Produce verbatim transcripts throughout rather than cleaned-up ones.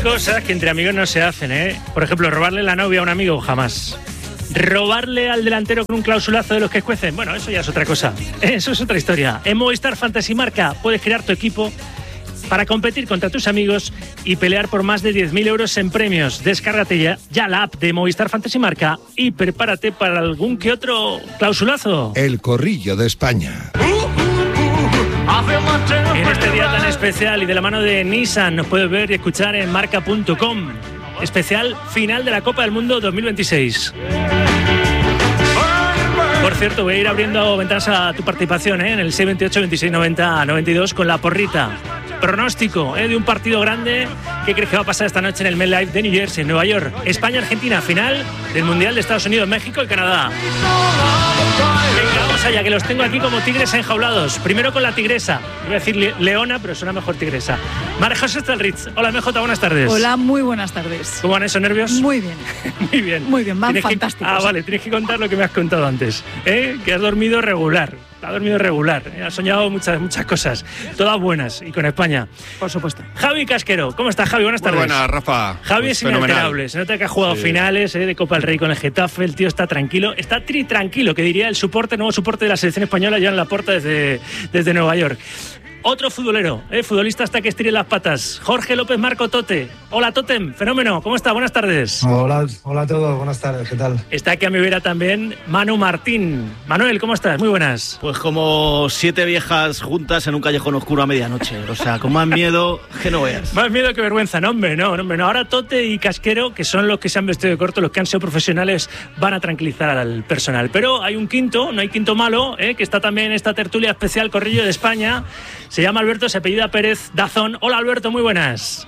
cosas que entre amigos no se hacen, ¿eh? Por ejemplo, robarle la novia a un amigo, jamás. Robarle al delantero con un clausulazo de los que escuecen, bueno, eso ya es otra cosa. Eso es otra historia. En Movistar Fantasy Marca puedes crear tu equipo para competir contra tus amigos y pelear por más de diez mil euros en premios. Descárgate ya, ya la app de Movistar Fantasy Marca y prepárate para algún que otro clausulazo. El Corrillo de España. En este día tan especial y de la mano de Nissan nos puedes ver y escuchar en marca punto com. Especial final de la Copa del Mundo dos mil veintiséis. Por cierto, voy a ir abriendo ventanas a tu participación, ¿eh? En el seis veintiocho, veintiséis noventa, noventa y dos con la porrita. Pronóstico, ¿eh? De un partido grande que crees que va a pasar esta noche en el MetLife de New Jersey, en Nueva York. España-Argentina, final del Mundial de Estados Unidos, México y Canadá. Venga, vamos allá, que los tengo aquí como tigres enjaulados. Primero con la tigresa. Iba a decir le- leona, pero suena mejor tigresa. María José Stelritz. Hola, M J, buenas tardes. Hola, muy buenas tardes. ¿Cómo van esos nervios? Muy bien. Muy bien. Muy bien, van Tienes que- fantásticos. Ah, vale, tienes que contar lo que me has contado antes. ¿Eh? Que has dormido regular. Has dormido regular. ¿eh? Has soñado muchas, muchas cosas. Todas buenas y con España. Por supuesto. Javi Casquero. ¿Cómo estás, Javi? Buenas Muy tardes. buenas, Rafa. Javi Pues es inalterable. Se nota que ha jugado Sí. finales eh, de Copa del Rey con el Getafe. El tío está tranquilo. Está tri tranquilo, que diría el soporte, nuevo soporte de la selección española ya en la puerta desde, desde Nueva York. Otro futbolero, eh, futbolista hasta que estire las patas. Jorge López Marco Tote. Hola, Totem. Fenómeno. ¿Cómo está? Buenas tardes. Hola, hola a todos, buenas tardes, ¿qué tal? Está aquí a mi vera también Manu Martín. Manuel, ¿cómo estás? Muy buenas. Pues como siete viejas juntas en un callejón oscuro a medianoche. O sea, con más miedo que no veas. Más miedo que vergüenza, no hombre, no, no, hombre, no. Ahora Tote y Casquero, que son los que se han vestido de corto, los que han sido profesionales, van a tranquilizar al personal. Pero hay un quinto, no hay quinto malo, ¿eh? Que está también en esta tertulia especial Corrillo de España. Se llama Alberto, se apellida Pérez Dazón. Hola, Alberto, muy buenas.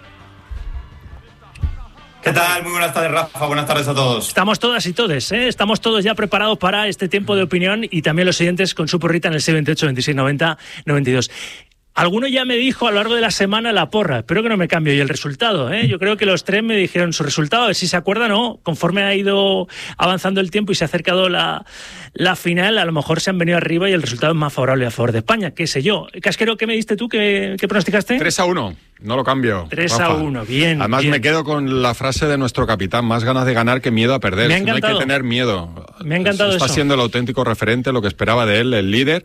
¿Qué tal? Muy buenas tardes, Rafa. Buenas tardes a todos. Estamos todas y todes, ¿eh? Estamos todos ya preparados para este tiempo de opinión y también los siguientes con su porrita en el seis veintiocho, veintiséis noventa, noventa y dos. Alguno ya me dijo a lo largo de la semana la porra, espero que no me cambie yo el resultado, ¿eh? Yo creo que los tres me dijeron su resultado, a ver si se acuerdan o no, conforme ha ido avanzando el tiempo y se ha acercado la, la final, a lo mejor se han venido arriba y el resultado es más favorable a favor de España, qué sé yo. Casquero, ¿qué me diste tú? ¿Qué, qué pronosticaste? tres a uno, no lo cambio. tres a Rafa. uno, bien. Además bien. me quedo con la frase de nuestro capitán, más ganas de ganar que miedo a perder. Me ha No hay encantado. que tener miedo. Me ha encantado Está eso. siendo el auténtico referente, lo que esperaba de él, el líder,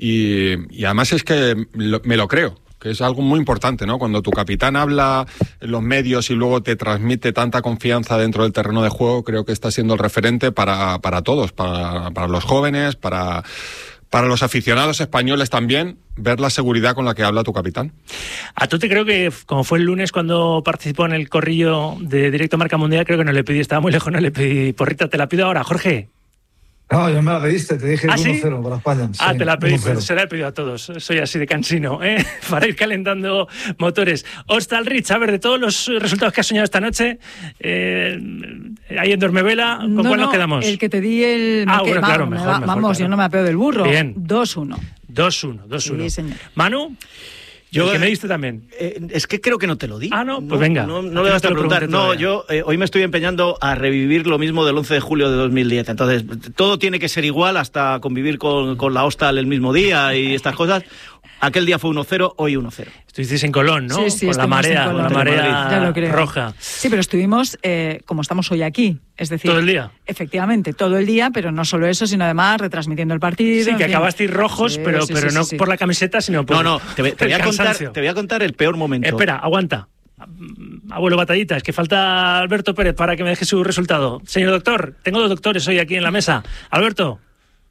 y, y además es que lo- me lo creo. Que es algo muy importante, ¿no? Cuando tu capitán habla en los medios y luego te transmite tanta confianza dentro del terreno de juego, creo que está siendo el referente para, para todos, para, para los jóvenes, para, para los aficionados españoles también, ver la seguridad con la que habla tu capitán. A tú te creo que, como fue el lunes cuando participó en el corrillo de Directo Marca Mundial, creo que no le pedí, estaba muy lejos, no le pedí porrita, te la pido ahora, Jorge. No, yo me la pediste, te dije ¿Ah, uno sí? cero para España. Ah, sí, te la pedí, uno cero. pues se la he pedido a todos. Soy así de cansino, ¿eh? Para ir calentando motores. Hostal Rich, a ver, de todos los resultados que has soñado esta noche, eh, ahí en Dormevela, ¿con No, cuál no, nos quedamos? el que te di el... Ah, que- bueno, vamos, claro, me mejor, va- mejor, Vamos, claro. yo no me apeo del burro. Bien. dos uno. dos uno, dos uno. Sí, señor. Manu, Yo, el que me eh, diste también. Eh, es que creo que no te lo di. Ah, no, pues venga. No, A no ti le no vas te a lo preguntar. pregunté No, todavía. yo eh, hoy me estoy empeñando a revivir lo mismo del once de julio de dos mil diez. Entonces, todo tiene que ser igual hasta convivir con, con la hostal el mismo día y estas cosas. Aquel día fue uno cero, hoy uno cero. Estuvisteis en Colón, ¿no? Sí, sí, con la estuvimos en marea, Colón. con la marea Ya lo creo. roja. Sí, pero estuvimos, eh, como estamos hoy aquí, es decir... ¿Todo el día? Efectivamente, todo el día, pero no solo eso, sino además retransmitiendo el partido. Sí, en que fin. acabasteis rojos, Sí, pero, sí, pero sí, no sí, sí. por la camiseta, sino por No, no, te, voy- te voy el a contar, cansancio. te voy a contar el peor momento. Espera, aguanta. Abuelo Batallita, es que falta Alberto Pérez para que me deje su resultado. Señor doctor, tengo dos doctores hoy aquí en la mesa. Alberto.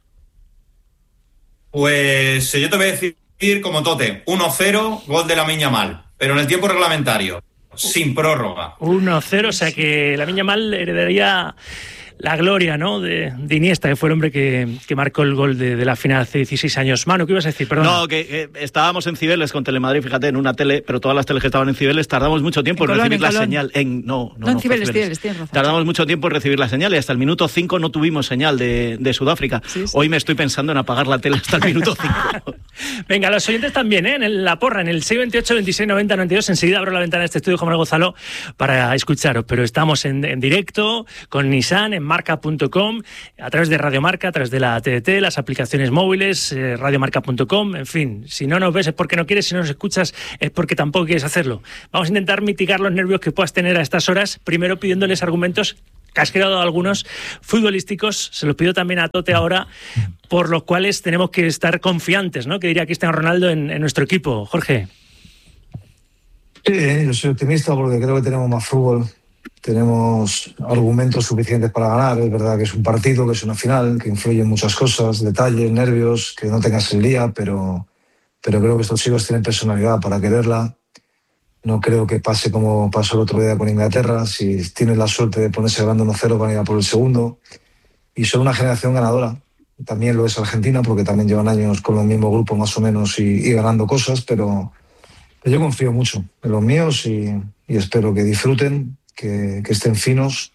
Pues yo te voy a decir como Tote, uno cero, gol de Lamine Yamal, pero en el tiempo reglamentario, sin prórroga. uno cero, o sea que la Miña Mal heredaría la gloria, ¿no? De, de Iniesta, que fue el hombre que, que marcó el gol de, de la final hace dieciséis años. Manu, ¿qué ibas a decir? Perdón. No, que, que estábamos en Cibeles con Telemadrid, fíjate, en una tele, pero todas las teles que estaban en Cibeles tardamos mucho tiempo en, En Colón, recibir en la Colón. señal. En, no, no, No, en fue Cibeles, Cibeles, tienes razón. Tardamos mucho tiempo en recibir la señal y hasta el minuto cinco no tuvimos señal de, de Sudáfrica. Sí, sí. Hoy me estoy pensando en apagar la tele hasta el minuto cinco. Venga, los oyentes también, ¿eh? En la porra, en el seis veintiocho, veintiséis noventa, noventa y dos. Enseguida abro la ventana de este estudio, Juan Manuel Gonzalo, para escucharos. Pero estamos en, en directo con Nissan, en marca punto com, a través de Radio Marca, a través de la T D T, las aplicaciones móviles, eh, radio marca punto com, en fin, si no nos ves es porque no quieres, si no nos escuchas es porque tampoco quieres hacerlo. Vamos a intentar mitigar los nervios que puedas tener a estas horas, primero pidiéndoles argumentos, que has creado algunos futbolísticos, se los pido también a Tote ahora, por los cuales tenemos que estar confiantes, ¿no? Que diría Cristiano Ronaldo en, en nuestro equipo. Jorge. Sí, yo soy optimista porque creo que tenemos más fútbol, tenemos argumentos suficientes para ganar. Es verdad que es un partido, que es una final, que influye en muchas cosas, detalles, nervios, que no tengas el día, pero, pero creo que estos chicos tienen personalidad para quererla. No creo que pase como pasó el otro día con Inglaterra. Si tienes la suerte de ponerse ganando uno cero, van a ir a por el segundo. Y son una generación ganadora. También lo es Argentina, porque también llevan años con los mismos grupos más o menos y, y ganando cosas, pero, pero yo confío mucho en los míos y, y espero que disfruten, que, que estén finos.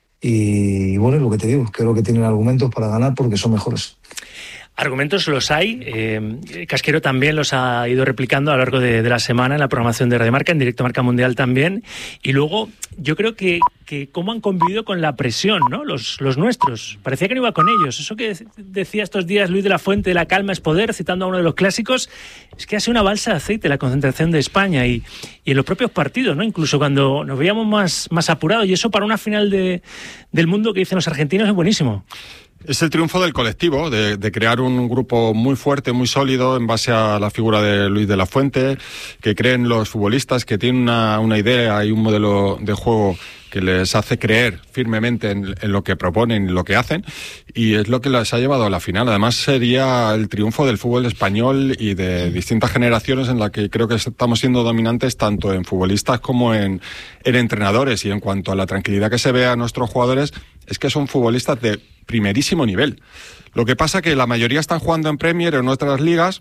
Y, y bueno, lo que te digo, creo que tienen argumentos para ganar porque son mejores. Argumentos los hay, eh, Casquero también los ha ido replicando a lo largo de, de la semana en la programación de Radio Marca, en Directo Marca Mundial también, y luego yo creo que, que cómo han convivido con la presión, ¿no? Los, los nuestros, parecía que no iba con ellos, eso que decía estos días Luis de la Fuente, la calma es poder, citando a uno de los clásicos, es que ha sido una balsa de aceite la concentración de España y, y en los propios partidos, ¿no? Incluso cuando nos veíamos más, más apurados, y eso para una final de, del mundo que dicen los argentinos es buenísimo. Es el triunfo del colectivo, de, de crear un grupo muy fuerte, muy sólido, en base a la figura de Luis de la Fuente, que creen los futbolistas, que tienen una, una idea y un modelo de juego que les hace creer firmemente en, en lo que proponen y lo que hacen, y es lo que les ha llevado a la final. Además sería el triunfo del fútbol español y de distintas generaciones en la que creo que estamos siendo dominantes tanto en futbolistas como en, en entrenadores, y en cuanto a la tranquilidad que se ve a nuestros jugadores, es que son futbolistas de primerísimo nivel. Lo que pasa que la mayoría están jugando en Premier o en otras ligas,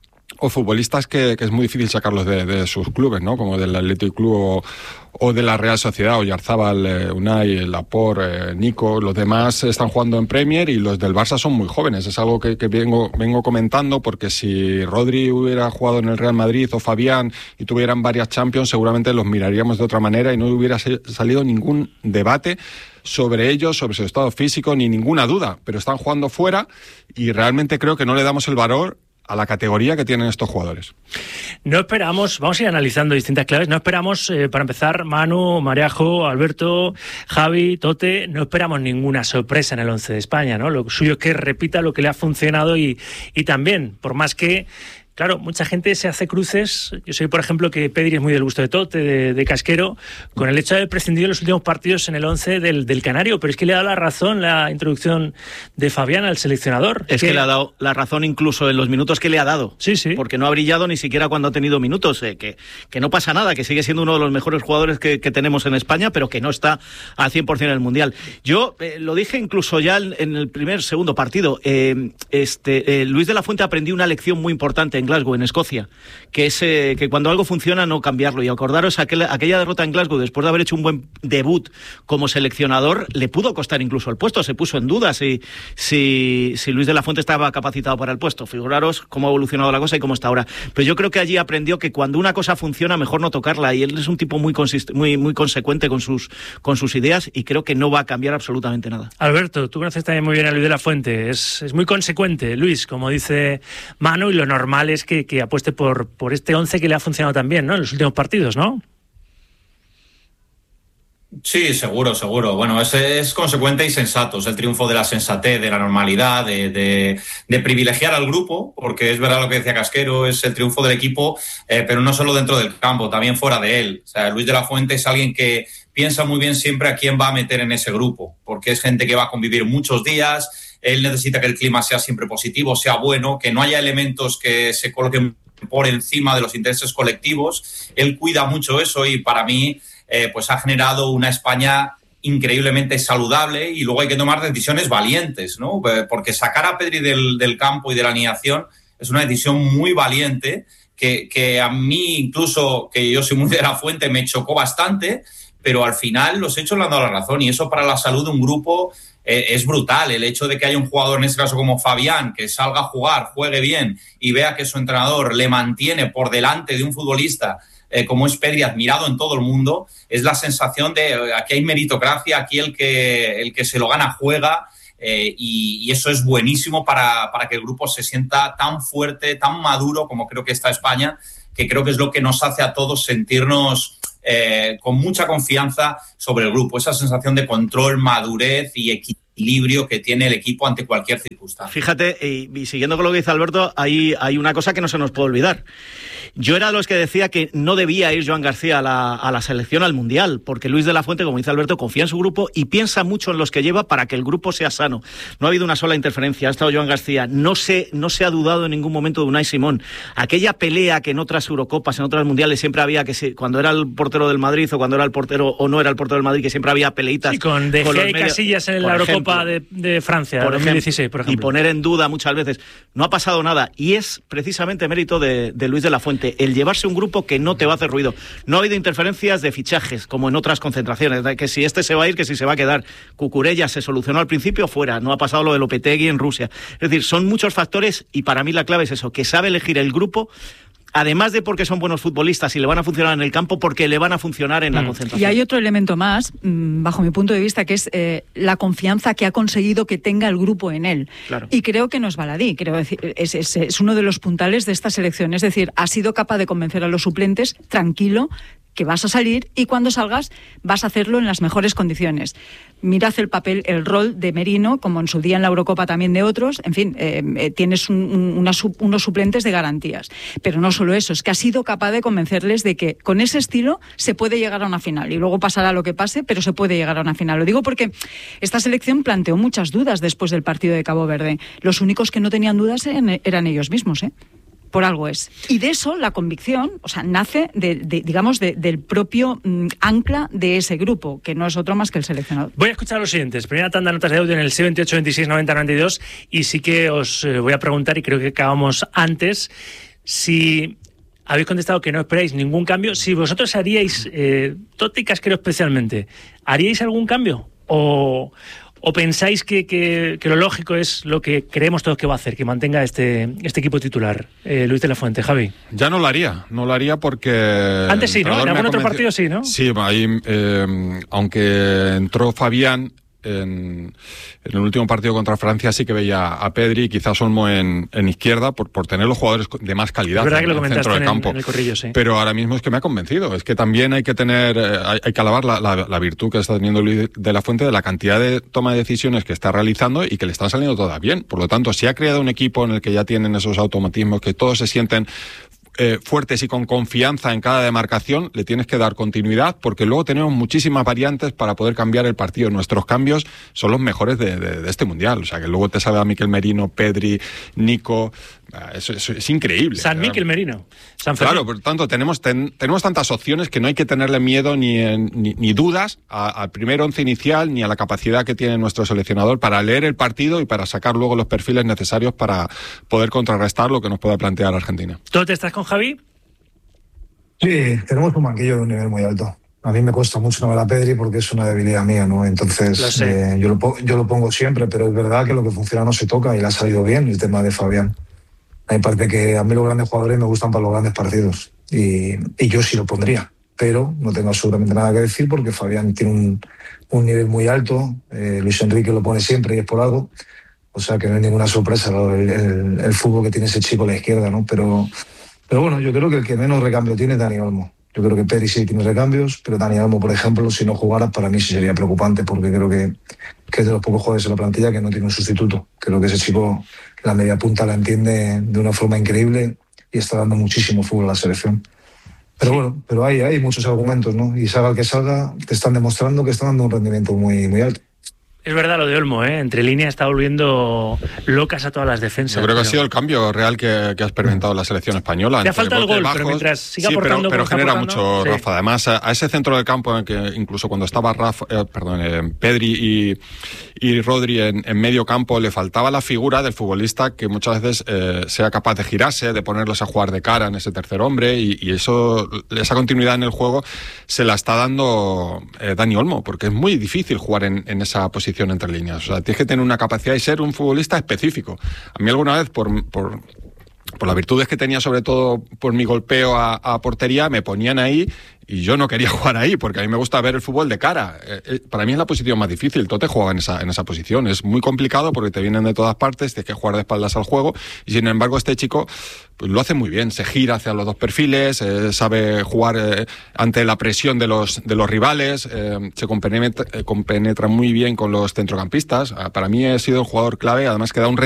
o futbolistas que, que es muy difícil sacarlos de, de sus clubes, ¿no? Como del Athletic Club o, o de la Real Sociedad, Oyarzábal, eh, Unai, Laporte, eh, Nico. Los demás están jugando en Premier y los del Barça son muy jóvenes. Es algo que, que vengo, vengo comentando, porque si Rodri hubiera jugado en el Real Madrid o Fabián y tuvieran varias Champions, seguramente los miraríamos de otra manera y no hubiera salido ningún debate sobre ellos, sobre su estado físico, ni ninguna duda. Pero están jugando fuera y realmente creo que no le damos el valor a la categoría que tienen estos jugadores. No esperamos, vamos a ir analizando distintas claves, no esperamos, eh, para empezar, Manu, Mariajo, Alberto, Javi, Tote, no esperamos ninguna sorpresa en el once de España, ¿no? Lo suyo es que repita lo que le ha funcionado y, y también, por más que, claro, mucha gente se hace cruces. Yo sé, por ejemplo, que Pedri es muy del gusto de Tote, de, de Casquero, con el hecho de haber prescindido en los últimos partidos en el once del, del Canario, pero es que le ha dado la razón la introducción de Fabián al seleccionador. Es que, que le ha dado la razón incluso en los minutos que le ha dado. Sí, sí. Porque no ha brillado ni siquiera cuando ha tenido minutos. Eh, que, que no pasa nada, que sigue siendo uno de los mejores jugadores que, que tenemos en España, pero que no está al cien por ciento en el Mundial. Yo eh, lo dije incluso ya en, en el primer, segundo partido. Eh, este, eh, Luis de la Fuente aprendió una lección muy importante en Glasgow, en Escocia, que es eh, que cuando algo funciona no cambiarlo. Y acordaros, aquel, aquella derrota en Glasgow, después de haber hecho un buen debut como seleccionador, le pudo costar incluso el puesto. Se puso en duda si, si, si Luis de la Fuente estaba capacitado para el puesto. Figuraros cómo ha evolucionado la cosa y cómo está ahora. Pero yo creo que allí aprendió que cuando una cosa funciona, mejor no tocarla, y él es un tipo muy consist- muy, muy consecuente con sus, con sus ideas, y creo que no va a cambiar absolutamente nada. Alberto, tú conoces también muy bien a Luis de la Fuente, es, es muy consecuente, Luis, como dice Manu, y lo normal es que, que apueste por, por este once que le ha funcionado también, ¿no? En los últimos partidos, ¿no? Sí, seguro, seguro. Bueno, es, es consecuente y sensato. Es el triunfo de la sensatez, de la normalidad, de, de, de privilegiar al grupo, porque es verdad lo que decía Casquero, es el triunfo del equipo, eh, pero no solo dentro del campo, también fuera de él. O sea, Luis de la Fuente es alguien que piensa muy bien siempre a quién va a meter en ese grupo, porque es gente que va a convivir muchos días. Él necesita que el clima sea siempre positivo, sea bueno, que no haya elementos que se coloquen por encima de los intereses colectivos. Él cuida mucho eso y para mí eh, pues ha generado una España increíblemente saludable, y luego hay que tomar decisiones valientes, ¿no? Porque sacar a Pedri del, del campo y de la alineación es una decisión muy valiente que, que a mí, incluso que yo soy muy de la Fuente, me chocó bastante, pero al final los hechos le han dado la razón, y eso para la salud de un grupo eh, es brutal. El hecho de que haya un jugador, en este caso como Fabián, que salga a jugar, juegue bien y vea que su entrenador le mantiene por delante de un futbolista eh, como es Pedri, admirado en todo el mundo, es la sensación de eh, aquí hay meritocracia, aquí el que, el que se lo gana juega. Eh, y, y eso es buenísimo para, para que el grupo se sienta tan fuerte, tan maduro como creo que está España, que creo que es lo que nos hace a todos sentirnos eh, con mucha confianza sobre el grupo, esa sensación de control, madurez y equilibrio que tiene el equipo ante cualquier circunstancia. Fíjate, y, y siguiendo con lo que dice Alberto, hay, hay una cosa que no se nos puede olvidar. Yo era de los que decía que no debía ir Joan García a la, a la selección, al Mundial, porque Luis de la Fuente, como dice Alberto, confía en su grupo y piensa mucho en los que lleva para que el grupo sea sano. No ha habido una sola interferencia, ha estado Joan García, no se, no se ha dudado en ningún momento de Unai Simón. Aquella pelea que en otras Eurocopas, en otras Mundiales siempre había, que se, cuando era el portero del Madrid o cuando era el portero o no era el portero del Madrid, que siempre había peleitas. Sí, con De Gea y Casillas en la Eurocopa de, de Francia, por dos mil dieciséis, por ejemplo. Y poner en duda muchas veces. No ha pasado nada y es precisamente mérito de, de Luis de la Fuente, el llevarse un grupo que no te va a hacer ruido. No ha habido interferencias de fichajes, como en otras concentraciones, que si este se va a ir, que si se va a quedar. Cucurella se solucionó al principio, fuera. No ha pasado lo de Lopetegui en Rusia. Es decir, son muchos factores y para mí la clave es eso, que sabe elegir el grupo, además de porque son buenos futbolistas y le van a funcionar en el campo, porque le van a funcionar en la concentración. Y hay otro elemento más, bajo mi punto de vista, que es eh, la confianza que ha conseguido que tenga el grupo en él. Claro. Y creo que no es baladí, creo decir, es, es, es uno de los puntales de esta selección. Es decir, ha sido capaz de convencer a los suplentes, tranquilo, que vas a salir y cuando salgas vas a hacerlo en las mejores condiciones. Mirad el papel, el rol de Merino, como en su día en la Eurocopa también de otros, en fin, eh, eh, tienes un, un, una, unos suplentes de garantías. Pero no solo eso, es que ha sido capaz de convencerles de que con ese estilo se puede llegar a una final y luego pasará lo que pase, pero se puede llegar a una final. Lo digo porque esta selección planteó muchas dudas después del partido de Cabo Verde. Los únicos que no tenían dudas eran, eran ellos mismos, ¿eh? Por algo es. Y de eso la convicción, o sea, nace de, de digamos, de, del propio mm, ancla de ese grupo, que no es otro más que el seleccionador. Voy a escuchar a los siguientes. Primera tanda de notas de audio en el seis veintiocho, veintiséis, noventa, noventa y dos y sí que os eh, voy a preguntar, y creo que acabamos antes, si habéis contestado que no esperáis ningún cambio, si vosotros haríais, eh, Totti y Casquero especialmente, ¿haríais algún cambio? O... ¿O pensáis que, que, que lo lógico es lo que creemos todos que va a hacer, que mantenga este, este equipo titular? Eh, Luis de la Fuente, Javi. Ya no lo haría, no lo haría porque... Antes sí, ¿no? En algún otro partido sí, ¿no? Sí, ahí, eh, aunque entró Fabián, En, en el último partido contra Francia sí que veía a Pedri y quizás Olmo en, en izquierda por, por tener los jugadores de más calidad en el centro del campo. En el corrillo, sí. Pero ahora mismo es que me ha convencido. Es que también hay que tener, hay, hay que alabar la, la, la virtud que está teniendo Luis de la Fuente de la cantidad de toma de decisiones que está realizando y que le están saliendo todas bien. Por lo tanto, si ha creado un equipo en el que ya tienen esos automatismos, que todos se sienten Eh, fuertes y con confianza en cada demarcación, le tienes que dar continuidad porque luego tenemos muchísimas variantes para poder cambiar el partido. Nuestros cambios son los mejores de, de, de este Mundial. O sea, que luego te salga Mikel Merino, Pedri, Nico... Eso, eso es increíble. San Mikel Merino. San claro, por tanto, tenemos, ten, tenemos tantas opciones que no hay que tenerle miedo ni, ni, ni dudas al primer once inicial ni a la capacidad que tiene nuestro seleccionador para leer el partido y para sacar luego los perfiles necesarios para poder contrarrestar lo que nos pueda plantear Argentina. ¿Tú te estás con Javi? Sí, tenemos un banquillo de un nivel muy alto. A mí me cuesta mucho no ver a Pedri porque es una debilidad mía, ¿no? Entonces, lo eh, yo, lo, yo lo pongo siempre, pero es verdad que lo que funciona no se toca y le ha salido bien el tema de Fabián. Hay parte que a mí los grandes jugadores me gustan para los grandes partidos y, y yo sí lo pondría, pero no tengo absolutamente nada que decir porque Fabián tiene un, un nivel muy alto, eh, Luis Enrique lo pone siempre y es por algo, o sea que no hay ninguna sorpresa el, el, el fútbol que tiene ese chico a la izquierda, ¿no? Pero, pero bueno, yo creo que el que menos recambio tiene es Dani Olmo. Yo creo que Pedri sí tiene recambios, pero Dani Olmo, por ejemplo, si no jugara, para mí sí sería preocupante porque creo que, que es de los pocos jugadores en la plantilla que no tiene un sustituto. Creo que ese chico la media punta la entiende de una forma increíble y está dando muchísimo fútbol a la selección. Pero bueno, pero hay, hay muchos argumentos, ¿no? Y salga el que salga, te están demostrando que están dando un rendimiento muy, muy alto. Es verdad lo de Olmo, ¿eh? Entre líneas está volviendo locas a todas las defensas. Yo creo que pero... ha sido el cambio real que, que ha experimentado la selección española. Le ha faltado el gol, bajos, pero mientras siga sí, aportando... pero, pero genera aportando, mucho, sí. Rafa. Además, a, a ese centro del campo en el que incluso cuando estaba Rafa, eh, perdón, eh, Pedri y, y Rodri en, en medio campo, le faltaba la figura del futbolista que muchas veces eh, sea capaz de girarse, de ponerlos a jugar de cara en ese tercer hombre y, y eso, esa continuidad en el juego se la está dando eh, Dani Olmo, porque es muy difícil jugar en, en esa posición entre líneas. O sea, tienes que tener una capacidad y ser un futbolista específico. A mí alguna vez, por, por por las virtudes que tenía, sobre todo por mi golpeo a, a portería, me ponían ahí y yo no quería jugar ahí, porque a mí me gusta ver el fútbol de cara. Eh, eh, para mí es la posición más difícil. Tote juega en esa, en esa posición. Es muy complicado porque te vienen de todas partes, tienes que jugar de espaldas al juego, y sin embargo este chico pues, lo hace muy bien. Se gira hacia los dos perfiles, eh, sabe jugar eh, ante la presión de los, de los rivales, eh, se compenetra, eh, compenetra muy bien con los centrocampistas. Ah, para mí ha sido un jugador clave, además que da un